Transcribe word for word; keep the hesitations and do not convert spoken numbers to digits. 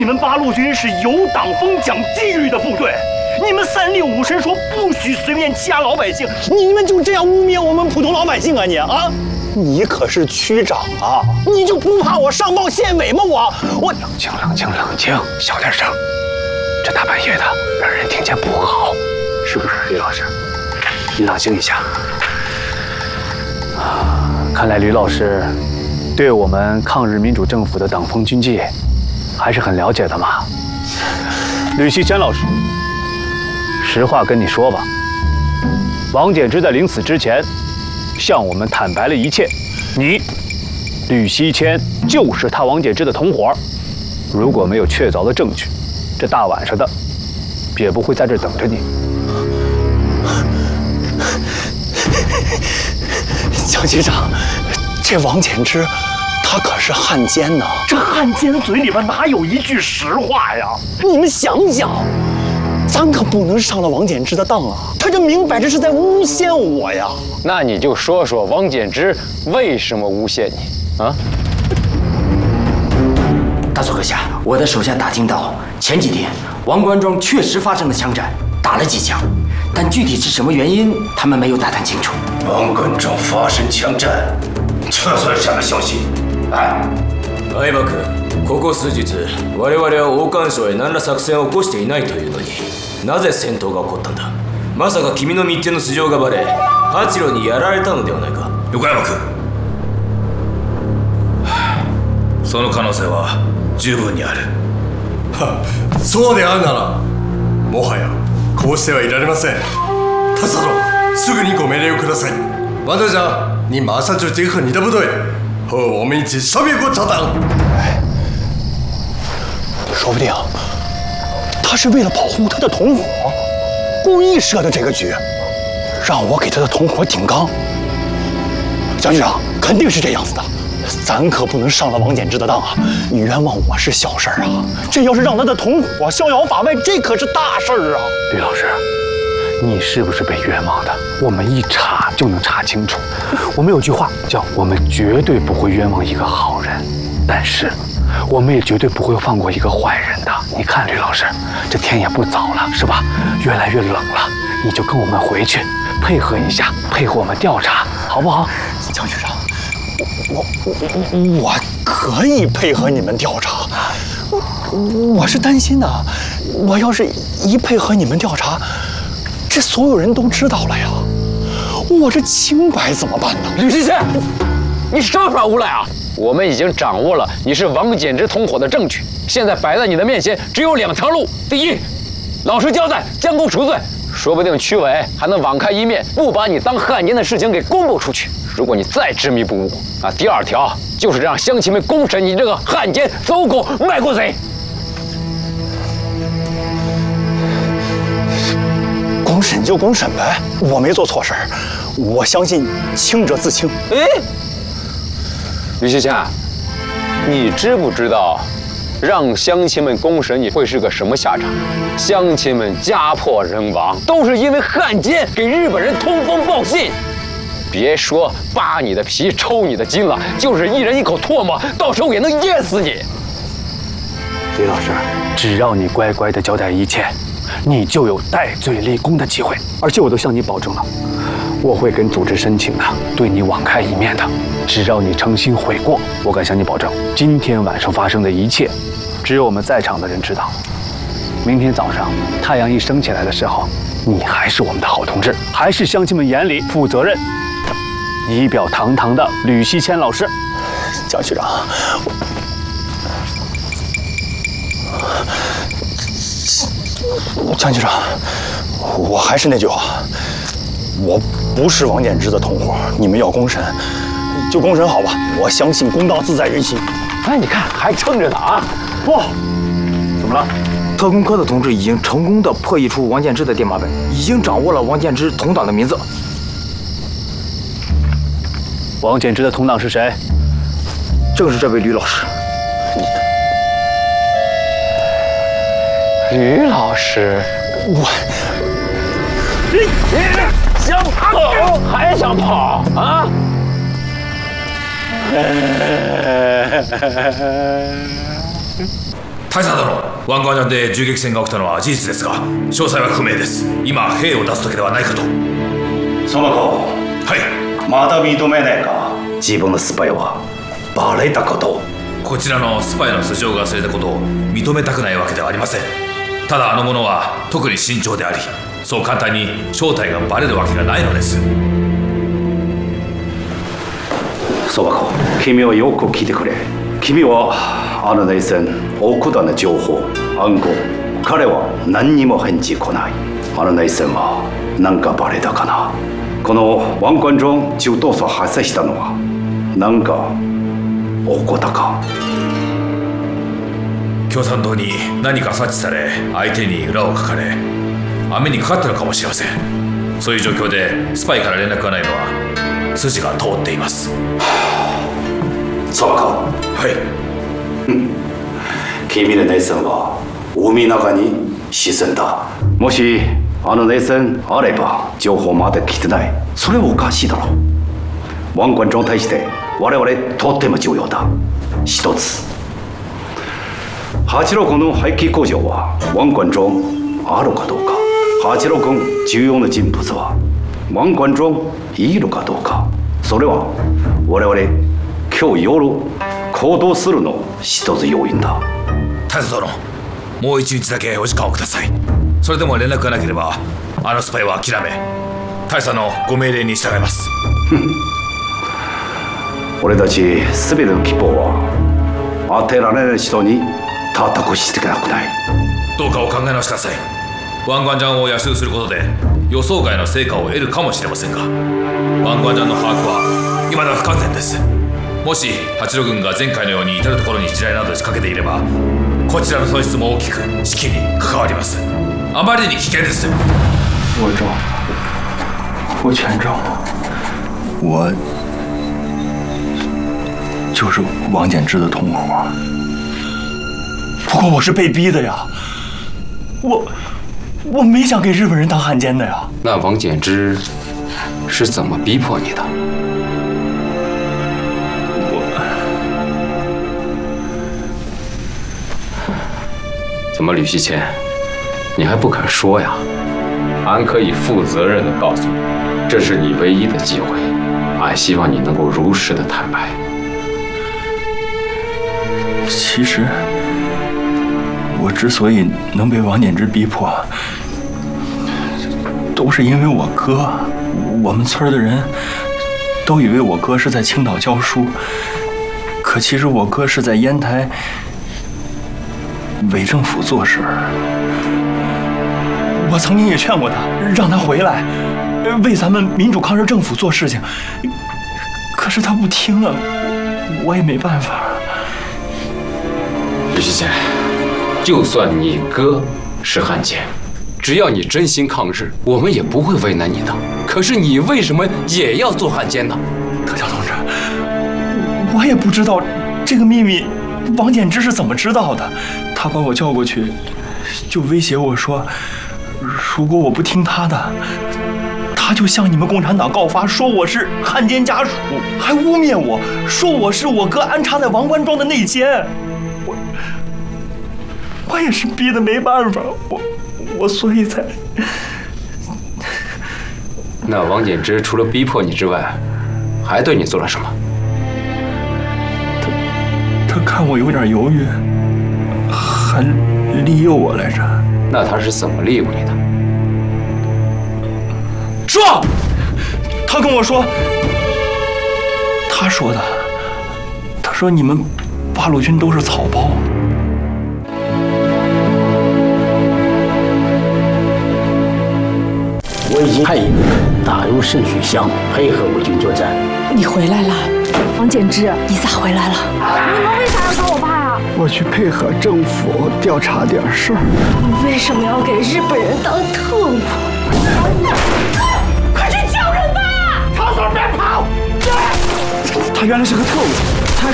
你们八路军是有党风讲纪律的部队，你们三令五申说不许随便欺压老百姓，你们就这样污蔑我们普通老百姓啊你啊！你可是区长啊，你就不怕我上报县委吗？我我冷静冷静冷静，小点声，这大半夜的让人听见不好，是不是吕老师？你冷静一下。啊，看来吕老师对我们抗日民主政府的党风军纪还是很了解的嘛。吕锡谦老师，实话跟你说吧，王简之在临死之前向我们坦白了一切，你吕锡谦就是他王简之的同伙。如果没有确凿的证据，这大晚上的也不会在这等着你。 蒋局长，这王简之他可是汉奸呐！这汉奸嘴里边哪有一句实话呀？你们想想，咱可不能上了王简之的当啊！他这明摆着是在诬陷我呀！ 那你就说说王简之为什么诬陷你啊？ 大佐阁下，我的手下打听到，前几天王官庄确实发生了枪战，打了几枪，但具体是什么原因，他们没有打探清楚。 王官庄发生枪战，这算什么消息？哎， 相葉君、ここ数日我々は王冠省へ何ら作戦を起こしていないというのに、なぜ戦闘が起こったんだ？まさか君の密偵の素性がバレ、八郎にやられたのではないか？ 横山君、その可能性は十分にある。 そうであるなら、もはやこうしてはいられません。他萨总，すぐにご命令をください。王队长，你马上就结合你的部队，和我们一起消灭共产党。 说不定他是为了保护他的同伙，故意设的这个局，让我给他的同伙顶缸。蒋局长，肯定是这样子的。咱可不能上了王简之的当啊！你冤枉我是小事儿啊，这要是让他的同伙逍遥法外，这可是大事儿啊！ 吕老师，你是不是被冤枉的？我们一查就能查清楚。我们有句话叫“我们绝对不会冤枉一个好人”，但是我们也绝对不会放过一个坏人的。你看，吕老师，这天也不早了，是吧？越来越冷了，你就跟我们回去，配合一下，配合我们调查，好不好？ 蒋局长。我我我可以配合你们调查，我是担心呢，我要是一配合你们调查，这所有人都知道了呀，我这清白怎么办呢？ 吕锡谦，你耍不耍无赖啊？我们已经掌握了你是王简之同伙的证据，现在摆在你的面前只有两条路：第一，老实交代，将功赎罪，说不定区委还能网开一面，不把你当汉奸的事情给公布出去。如果你再执迷不悟啊，第二条就是让乡亲们公审你这个汉奸、走狗、卖国贼。 公审就公审呗，我没做错事儿，我相信清者自清。 哎，吕锡谦，你知不知道，让乡亲们公审你会是个什么下场？乡亲们家破人亡，都是因为汉奸给日本人通风报信。别说扒你的皮、抽你的筋了，就是一人一口唾沫，到时候也能噎死你。李老师，只要你乖乖的交代一切，你就有戴罪立功的机会。而且我都向你保证了，我会跟组织申请的，对你网开一面的。只要你诚心悔过，我敢向你保证，今天晚上发生的一切，只有我们在场的人知道。明天早上太阳一升起来的时候，你还是我们的好同志，还是乡亲们眼里负责任、仪表堂堂的吕锡谦老师。 蒋局长，蒋局长，我还是那句话，我不是王简之的同伙，你们要公审就公审好吧，我相信公道自在人心。 哎，你看还撑着呢啊！ 不，怎么了？特工科的同志已经成功的破译出王建之的电码本，已经掌握了王建之同党的名字。 王建之的同党是谁？ 正是这位吕老师。 吕老师， 我， 你你想跑还想跑啊？ 大佐殿、湾岸で銃撃戦が起きたのは事実ですが、詳細は不明です。今兵を出す時ではないかと。 そば子、 はい。 まだ認めないか。自分のスパイはバレたこと。 こちらのスパイの素性が知れたことを認めたくないわけではありません。ただあの者は特に慎重であり、そう簡単に正体がバレるわけがないのです。 そば子、君はよく聞いてくれ。君はあの内戦、奥田の情報、暗号、彼は何にも返事来ない。あの内戦は何かバレたかな。この湾岸中中等層発生したのは何か奥田か。 共産党に何か察知され、相手に裏をかかれ、網にかかったのかもしれません。そういう状況でスパイから連絡がないのは筋が通っています。 そうか。 はい。 君の内戦は海の中に沈んだ。もしあの内戦あれば情報まで来てない。それはおかしいだろう。湾岸中に対して我々とっても重要だ。一つ、はちろくの廃棄工場は湾岸中あるかどうか。はちろく重要な人物は湾岸中いるかどうか。それは我々今日夜行動するの一つ要因だ。 大佐殿、もう一日だけお時間をください。それでも連絡がなければあのスパイは諦め、大佐のご命令に従います。 俺たち全ての希望は当てられない人に託していかなくない。 どうかお考え直しください。湾岸ジャンを野襲することで予想外の成果を得るかもしれませんが、湾岸ジャンの把握は未だ不完全です。もし八路軍が前回のように至る所に地雷など仕掛けていれば、こちらの損失も大きく士気に関わります。あまりに危険です。 我赵，我全赵，我就是王简之的同伙。不过我是被逼的呀，我我没想给日本人当汉奸的呀。 那王简之是怎么逼迫你的？怎么，吕西谦，你还不肯说呀？俺可以负责任的告诉你，这是你唯一的机会。俺希望你能够如实的坦白。 其实，我之所以能被王简之逼迫，都是因为我哥。我们村的人都以为我哥是在青岛教书，可其实我哥是在烟台伪政府做事。我曾经也劝过他，让他回来，为咱们民主抗日政府做事情，可是他不听啊，我也没办法。 吕西谦，就算你哥是汉奸，只要你真心抗日，我们也不会为难你的。可是你为什么也要做汉奸呢？ 德教同志，我也不知道这个秘密王简之是怎么知道的。他把我叫过去，就威胁我说，如果我不听他的，他就向你们共产党告发，说我是汉奸家属，还污蔑我，说我是我哥安插在王官庄的内奸。我我也是逼得没办法，我我所以才。 那王简之除了逼迫你之外，还对你做了什么？ 他他看我有点犹豫，还利诱我来着。 那他是怎么利诱你的？ 说，他跟我说，他说的，他说你们八路军都是草包。 我已经派一个人打入圣水乡，配合我军作战。 你回来了，王简之，你咋回来了？ 你们为啥要找我爸啊？ 我去配合政府调查点事儿。 你为什么要给日本人当特务？快去救人吧！长手别跑！ 他原来是个特务。